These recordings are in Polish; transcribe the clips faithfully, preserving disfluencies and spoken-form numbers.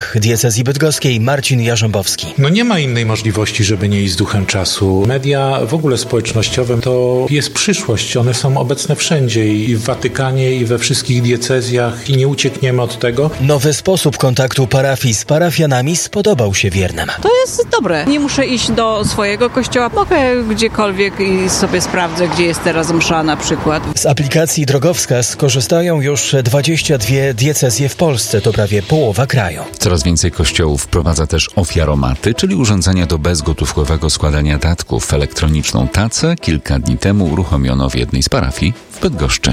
patriarch diecezji bydgoskiej Marcin Jarząbowski. No nie ma innej możliwości, żeby nie iść z duchem czasu. Media w ogóle społecznościowe to jest przyszłość. One są obecne wszędzie i w Watykanie, i we wszystkich diecezjach i nie uciekniemy od tego. Nowy sposób kontaktu parafii z parafianami spodobał się wiernym. To jest dobre. Nie muszę iść do swojego kościoła. Mogę gdziekolwiek i sobie sprawdzę, gdzie jest teraz msza na przykład. Z aplikacji Drogowskaz korzystają już dwadzieścia dwie diecezje w Polsce. To prawie połowa kraju. Coraz więcej kościołów wprowadza też ofiaromaty, czyli urządzenia do bezgotówkowego składania datków. Elektroniczną tacę kilka dni temu uruchomiono w jednej z parafii w Bydgoszczy.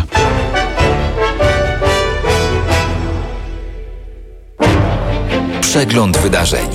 Przegląd wydarzeń.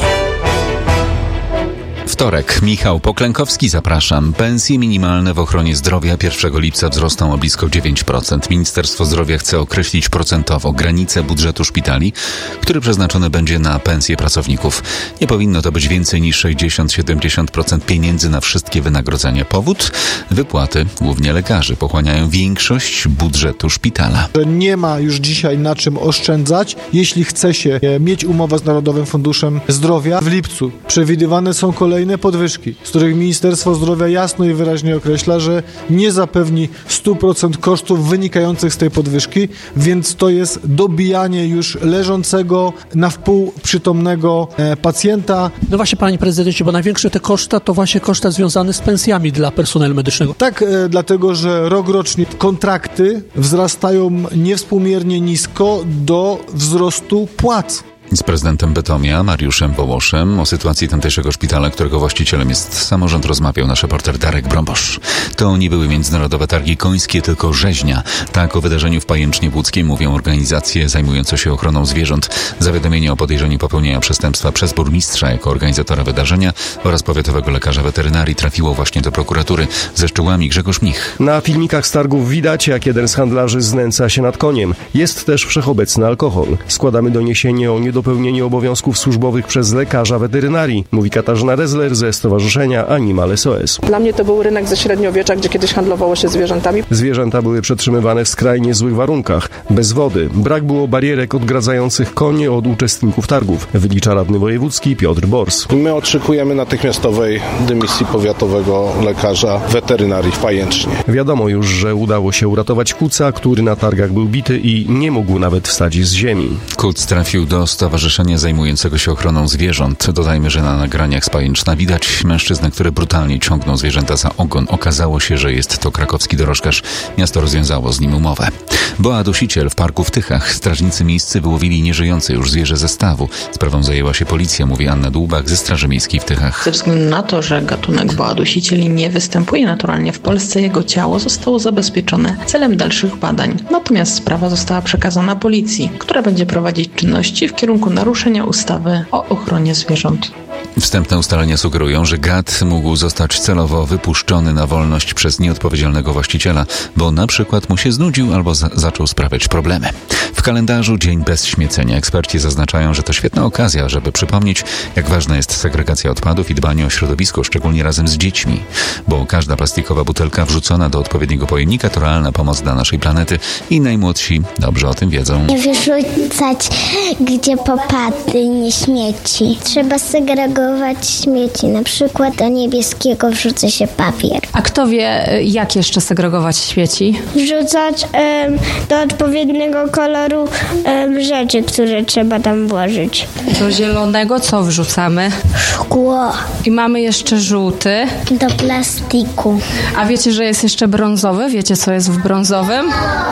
Wtorek. Michał Poklękowski, zapraszam. Pensje minimalne w ochronie zdrowia pierwszego lipca wzrosną o blisko dziewięć procent. Ministerstwo Zdrowia chce określić procentowo granicę budżetu szpitali, który przeznaczony będzie na pensje pracowników. Nie powinno to być więcej niż sześćdziesiąt do siedemdziesięciu procent pieniędzy na wszystkie wynagrodzenia. Powód? Wypłaty, głównie lekarzy, pochłaniają większość budżetu szpitala. Nie ma już dzisiaj na czym oszczędzać, jeśli chce się mieć umowę z Narodowym Funduszem Zdrowia. W lipcu przewidywane są kolejne podwyżki, z których Ministerstwo Zdrowia jasno i wyraźnie określa, że nie zapewni stu procent kosztów wynikających z tej podwyżki, więc to jest dobijanie już leżącego na wpół przytomnego e, pacjenta. No właśnie, panie prezydencie, bo największe te koszta to właśnie koszta związane z pensjami dla personelu medycznego. Tak, e, dlatego, że rokrocznie kontrakty wzrastają niewspółmiernie nisko do wzrostu płac. Z prezydentem Bytomia, Mariuszem Wołoszem, o sytuacji tamtejszego szpitala, którego właścicielem jest samorząd, rozmawiał nasz reporter Darek Brąbosz. To nie były międzynarodowe targi końskie, tylko rzeźnia. Tak o wydarzeniu w Pajęcznie Łódzkiej mówią organizacje zajmujące się ochroną zwierząt. Zawiadomienie o podejrzeniu popełnienia przestępstwa przez burmistrza jako organizatora wydarzenia oraz powiatowego lekarza weterynarii trafiło właśnie do prokuratury. Ze szczegółami Grzegorz Mich. Na filmikach z targów widać, jak jeden z handlarzy znęca się nad koniem. Jest też wszechobecny alkohol. Składamy doniesienie o niedopełnieniu obowiązków służbowych przez lekarza weterynarii, mówi Katarzyna Rezler ze Stowarzyszenia Animal S O S. Dla mnie to był rynek ze średniowiecza, gdzie kiedyś handlowało się zwierzętami. Zwierzęta były przetrzymywane w skrajnie złych warunkach, bez wody. Brak było barierek odgradzających konie od uczestników targów, wylicza radny wojewódzki Piotr Bors. My oczekujemy natychmiastowej dymisji powiatowego lekarza weterynarii w Pajęcznie. Wiadomo już, że udało się uratować kuca, który na targach był bity i nie mógł nawet wstać z ziemi. Kuc trafił do stowarzyszenia zajmującego się ochroną zwierząt. Dodajmy, że na nagraniach z Pajęczna widać mężczyznę, który brutalnie ciągnął zwierzęta za ogon. Okazało się, że jest to krakowski dorożkarz. Miasto rozwiązało z nim umowę. Boa dusiciel w parku w Tychach. Strażnicy miejscy wyłowili nieżyjące już zwierzę ze stawu. Sprawą zajęła się policja, mówi Anna Dłubak ze Straży Miejskiej w Tychach. Ze względu na to, że gatunek boa dusicieli nie występuje naturalnie w Polsce, jego ciało zostało zabezpieczone celem dalszych badań. Natomiast sprawa została przekazana policji, która będzie prowadzić czynności w kierunku naruszenia ustawy o ochronie zwierząt. Wstępne ustalenia sugerują, że gad mógł zostać celowo wypuszczony na wolność przez nieodpowiedzialnego właściciela, bo na przykład mu się znudził albo za- zaczął sprawiać problemy. W kalendarzu Dzień bez śmiecenia. Eksperci zaznaczają, że to świetna okazja, żeby przypomnieć, jak ważna jest segregacja odpadów i dbanie o środowisko, szczególnie razem z dziećmi, bo każda plastikowa butelka wrzucona do odpowiedniego pojemnika to realna pomoc dla naszej planety i najmłodsi dobrze o tym wiedzą. Nie wyrzucać gdzie popadnie śmieci. Trzeba segregować śmieci. Na przykład do niebieskiego wrzuca się papier. A kto wie, jak jeszcze segregować śmieci? Wrzucać um, do odpowiedniego koloru um, rzeczy, które trzeba tam włożyć. Do zielonego co wrzucamy? Szkło. I mamy jeszcze żółty. Do plastiku. A wiecie, że jest jeszcze brązowy? Wiecie, co jest w brązowym?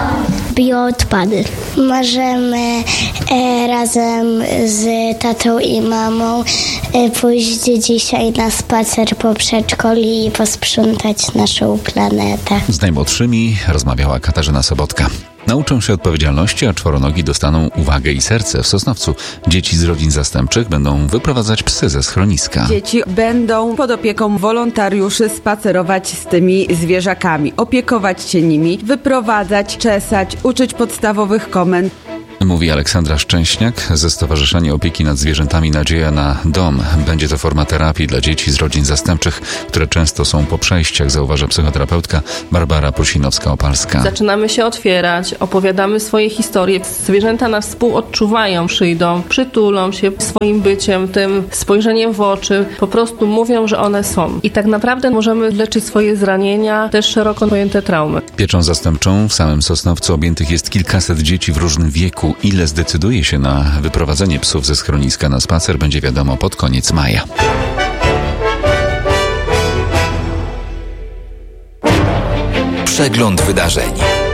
Bioodpady. Możemy e, razem z tatą i mamą e, pójść dzisiaj na spacer po przedszkoli i posprzątać naszą planetę. Z najmłodszymi rozmawiała Katarzyna Sobotka. Nauczą się odpowiedzialności, a czworonogi dostaną uwagę i serce. W Sosnowcu dzieci z rodzin zastępczych będą wyprowadzać psy ze schroniska. Dzieci będą pod opieką wolontariuszy spacerować z tymi zwierzakami, opiekować się nimi, wyprowadzać, czesać, uczyć podstawowych komend. Mówi Aleksandra Szczęśniak ze Stowarzyszenia Opieki nad Zwierzętami Nadzieja na Dom. Będzie to forma terapii dla dzieci z rodzin zastępczych, które często są po przejściach, zauważa psychoterapeutka Barbara Prusinowska-Opalska. Zaczynamy się otwierać, opowiadamy swoje historie. Zwierzęta nas współodczuwają, przyjdą, przytulą się swoim byciem, tym spojrzeniem w oczy. Po prostu mówią, że one są. I tak naprawdę możemy leczyć swoje zranienia, też szeroko pojęte traumy. Pieczą zastępczą w samym Sosnowcu objętych jest kilkaset dzieci w różnym wieku. Ile zdecyduje się na wyprowadzenie psów ze schroniska na spacer, będzie wiadomo pod koniec maja. Przegląd wydarzeń.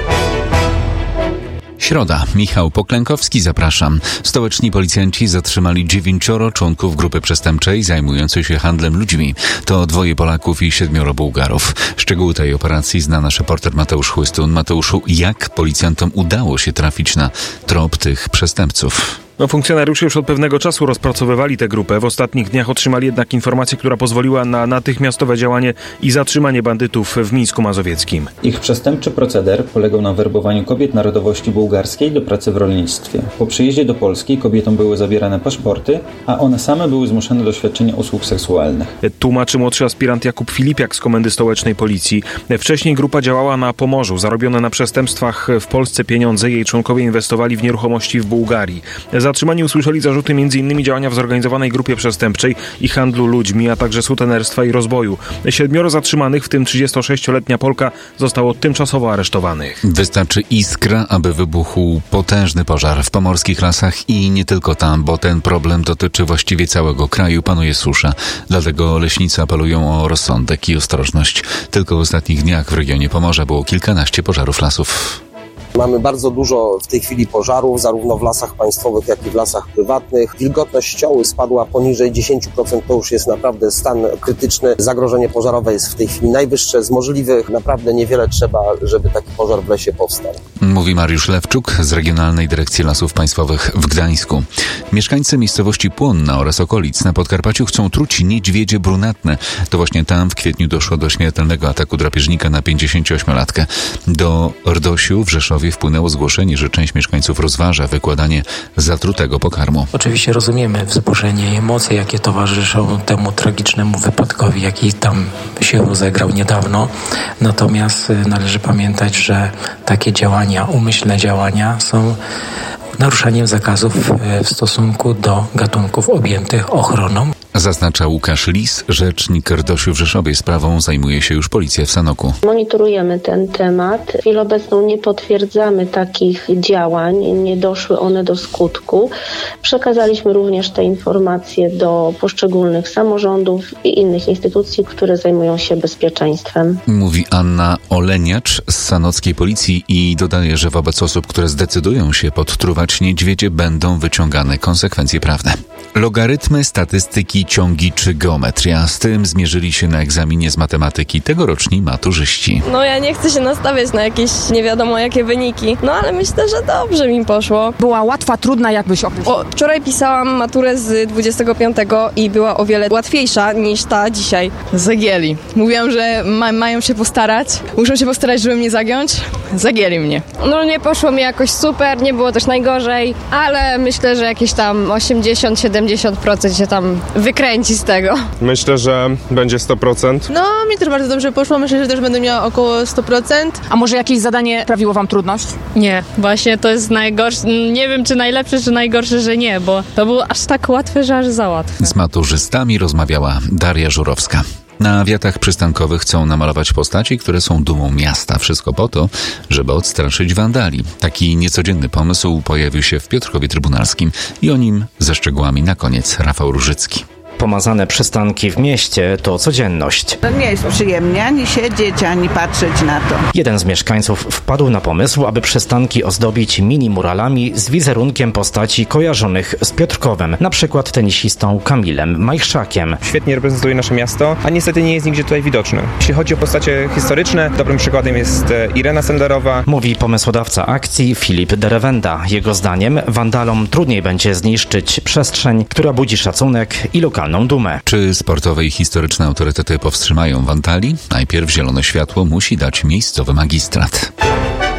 Środa. Michał Poklękowski, zapraszam. Stołeczni policjanci zatrzymali dziewięcioro członków grupy przestępczej zajmującej się handlem ludźmi. To dwoje Polaków i siedmioro Bułgarów. Szczegóły tej operacji zna nasz reporter Mateusz Chłystun. Mateuszu, jak policjantom udało się trafić na trop tych przestępców? No, funkcjonariusze już od pewnego czasu rozpracowywali tę grupę. W ostatnich dniach otrzymali jednak informację, która pozwoliła na natychmiastowe działanie i zatrzymanie bandytów w Mińsku Mazowieckim. Ich przestępczy proceder polegał na werbowaniu kobiet narodowości bułgarskiej do pracy w rolnictwie. Po przyjeździe do Polski kobietom były zabierane paszporty, a one same były zmuszane do świadczenia usług seksualnych. Tłumaczy młodszy aspirant Jakub Filipiak z Komendy Stołecznej Policji. Wcześniej grupa działała na Pomorzu. Zarobione na przestępstwach w Polsce pieniądze jej członkowie inwestowali w nieruchomości w Bułgarii. Zatrzymani usłyszeli zarzuty między innymi działania w zorganizowanej grupie przestępczej i handlu ludźmi, a także sutenerstwa i rozboju. Siedmioro zatrzymanych, w tym trzydziestosześcioletnia Polka, zostało tymczasowo aresztowanych. Wystarczy iskra, aby wybuchł potężny pożar w pomorskich lasach i nie tylko tam, bo ten problem dotyczy właściwie całego kraju, panuje susza. Dlatego leśnicy apelują o rozsądek i ostrożność. Tylko w ostatnich dniach w regionie Pomorza było kilkanaście pożarów lasów. Mamy bardzo dużo w tej chwili pożarów, zarówno w lasach państwowych, jak i w lasach prywatnych. Wilgotność ścioły spadła poniżej dziesięć procent, to już jest naprawdę stan krytyczny. Zagrożenie pożarowe jest w tej chwili najwyższe z możliwych. Naprawdę niewiele trzeba, żeby taki pożar w lesie powstał. Mówi Mariusz Lewczuk z Regionalnej Dyrekcji Lasów Państwowych w Gdańsku. Mieszkańcy miejscowości Płonna oraz okolic na Podkarpaciu chcą truć niedźwiedzie brunatne. To właśnie tam w kwietniu doszło do śmiertelnego ataku drapieżnika na pięćdziesięcioośmiolatkę. Do Rdosiu w Rzeszowie wpłynęło zgłoszenie, że część mieszkańców rozważa wykładanie zatrutego pokarmu. Oczywiście rozumiemy wzburzenie i emocje, jakie towarzyszą temu tragicznemu wypadkowi, jaki tam się rozegrał niedawno. Natomiast należy pamiętać, że takie działania, umyślne działania są naruszaniem zakazów w stosunku do gatunków objętych ochroną. Zaznacza Łukasz Lis, rzecznik Rdosiu w Rzeszowie. Sprawą zajmuje się już policja w Sanoku. Monitorujemy ten temat. W chwili obecną nie potwierdzamy takich działań, nie doszły one do skutku. Przekazaliśmy również te informacje do poszczególnych samorządów i innych instytucji, które zajmują się bezpieczeństwem. Mówi Anna Oleniacz z sanockiej policji i dodaje, że wobec osób, które zdecydują się podtruwać niedźwiedzie, będą wyciągane konsekwencje prawne. Logarytmy, statystyki, ciągi czy geometria. Z tym zmierzyli się na egzaminie z matematyki tegoroczni maturzyści. No ja nie chcę się nastawiać na jakieś nie wiadomo jakie wyniki, no ale myślę, że dobrze mi poszło. Była łatwa, trudna, jakbyś określiła? Wczoraj pisałam maturę z dwudziestego piątego i była o wiele łatwiejsza niż ta dzisiaj. Zagięli. Mówiłam, że ma, mają się postarać, muszą się postarać, żeby mnie zagiąć. Zagięli mnie. No nie poszło mi jakoś super, nie było też najgorzej, ale myślę, że jakieś tam osiemdziesiąt do siedemdziesięciu procent się tam wykręci z tego. Myślę, że będzie sto procent. No, mi też bardzo dobrze poszło. Myślę, że też będę miała około sto procent. A może jakieś zadanie sprawiło wam trudność? Nie, właśnie to jest najgorsze. Nie wiem, czy najlepsze, czy najgorsze, że nie, bo to było aż tak łatwe, że aż za łatwe. Z maturzystami rozmawiała Daria Żurowska. Na wiatach przystankowych chcą namalować postaci, które są dumą miasta. Wszystko po to, żeby odstraszyć wandali. Taki niecodzienny pomysł pojawił się w Piotrkowie Trybunalskim i o nim ze szczegółami na koniec Rafał Różycki. Pomazane przystanki w mieście to codzienność. To nie jest przyjemnie ani siedzieć, ani patrzeć na to. Jeden z mieszkańców wpadł na pomysł, aby przystanki ozdobić mini muralami z wizerunkiem postaci kojarzonych z Piotrkowem. Na przykład tenisistą Kamilem Majchrzakiem. Świetnie reprezentuje nasze miasto, a niestety nie jest nigdzie tutaj widoczny. Jeśli chodzi o postacie historyczne, dobrym przykładem jest Irena Senderowa. Mówi pomysłodawca akcji Filip Derewenda. Jego zdaniem wandalom trudniej będzie zniszczyć przestrzeń, która budzi szacunek i lokalną dumę. Czy sportowe i historyczne autorytety powstrzymają wandali? Najpierw zielone światło musi dać miejscowy magistrat.